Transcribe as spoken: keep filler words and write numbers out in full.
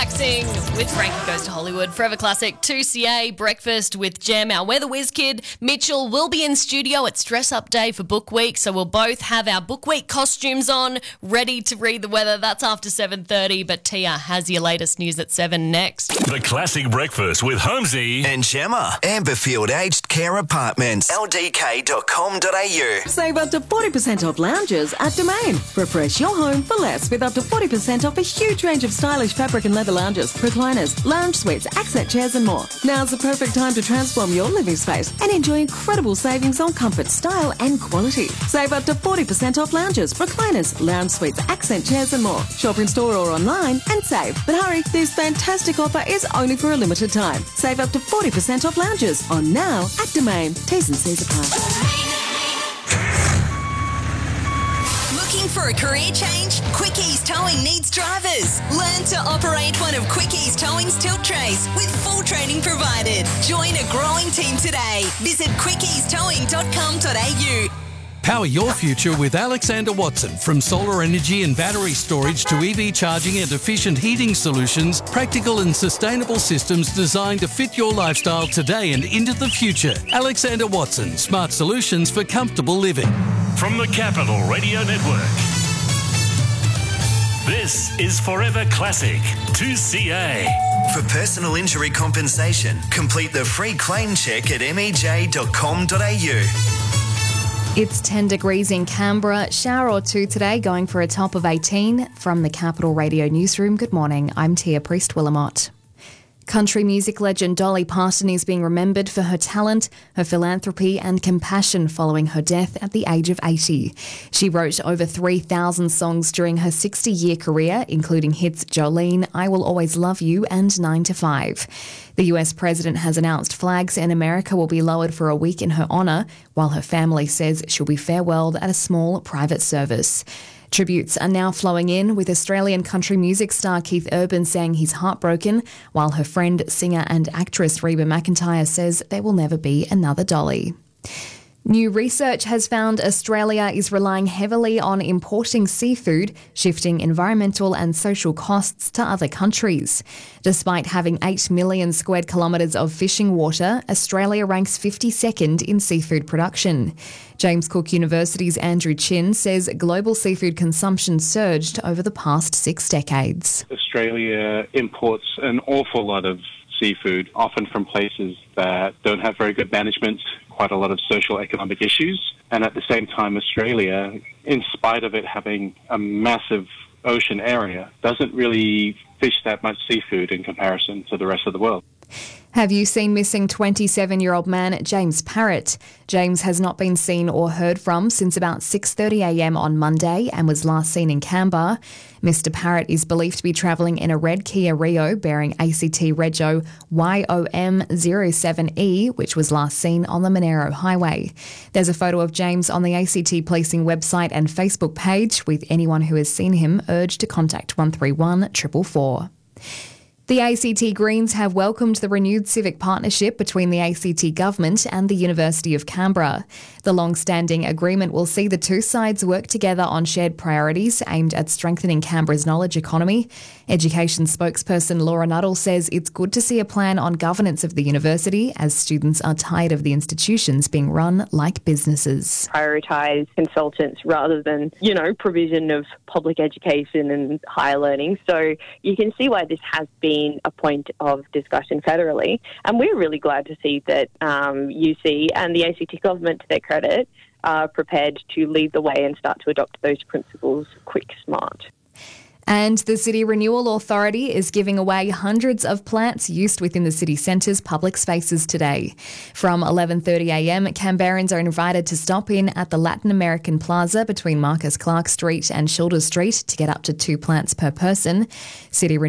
relaxing with Frankie Goes to Hollywood. Forever Classic, two C A, breakfast with Gem. Our weather whiz kid, Mitchell, will be in studio. It's dress up day for Book Week, so we'll both have our Book Week costumes on, ready to read the weather. That's after seven thirty, but Tia has your latest news at seven next. The Classic Breakfast with Holmesy and Gemma. Amberfield Aged Care Apartments. L D K dot com dot a u. Save up to forty percent off lounges at Domain. Refresh your home for less with up to forty percent off a huge range of stylish fabric and leather lounges, recliners, lounge suites, accent chairs and more. Now's the perfect time to transform your living space and enjoy incredible savings on comfort, style and quality. Save up to forty percent off lounges, recliners, lounge suites, accent chairs and more. Shop in store or online and save. But hurry, this fantastic offer is only for a limited time. Save up to forty percent off lounges on now at Domain. T's and C's apply. Looking for a career change? Quickies Towing needs drivers. Learn to operate one of Quickies Towing's tilt trays with full training provided. Join a growing team today. Visit quickies towing dot com dot a u. Power your future with Alexander Watson. From solar energy and battery storage to E V charging and efficient heating solutions, practical and sustainable systems designed to fit your lifestyle today and into the future. Alexander Watson, smart solutions for comfortable living. From the Capital Radio Network. This is Forever Classic two C A. For personal injury compensation, complete the free claim check at m e j dot com dot a u. It's ten degrees in Canberra, shower or two today, going for a top of eighteen. From the Capital Radio Newsroom, good morning, I'm Tia Priest-Willamott. Country music legend Dolly Parton is being remembered for her talent, her philanthropy and compassion following her death at the age of eighty. She wrote over three thousand songs during her sixty-year career, including hits Jolene, I Will Always Love You and nine to five. The U S president has announced flags in America will be lowered for a week in her honour, while her family says she'll be farewelled at a small private service. Tributes are now flowing in, with Australian country music star Keith Urban saying he's heartbroken, while her friend, singer and actress Reba McEntire says there will never be another Dolly. New research has found Australia is relying heavily on importing seafood, shifting environmental and social costs to other countries. Despite having eight million square kilometres of fishing water, Australia ranks fifty-second in seafood production. James Cook University's Andrew Chin says global seafood consumption surged over the past six decades. Australia imports an awful lot of seafood, often from places that don't have very good management, quite a lot of social economic issues. And at the same time, Australia, in spite of it having a massive ocean area, doesn't really fish that much seafood in comparison to the rest of the world. Have you seen missing twenty-seven-year-old man James Parrott? James has not been seen or heard from since about six thirty a m on Monday and was last seen in Canberra. Mister Parrott is believed to be travelling in a red Kia Rio bearing A C T Rego Y O M zero seven E, which was last seen on the Monero Highway. There's a photo of James on the A C T Policing website and Facebook page, with anyone who has seen him urged to contact one three one four four four. The A C T Greens have welcomed the renewed civic partnership between the A C T government and the University of Canberra. The long-standing agreement will see the two sides work together on shared priorities aimed at strengthening Canberra's knowledge economy. Education spokesperson Laura Nuttall says it's good to see a plan on governance of the university, as students are tired of the institutions being run like businesses. Prioritise consultants rather than, you know, provision of public education and higher learning. So you can see why this has been a point of discussion federally, and we're really glad to see that um, U C and the A C T government, to their credit, are prepared to lead the way and start to adopt those principles quick, smart. And the City Renewal Authority is giving away hundreds of plants used within the city centre's public spaces today. From eleven thirty a m, Canberrans are invited to stop in at the Latin American Plaza between Marcus Clark Street and Childers Street to get up to two plants per person. City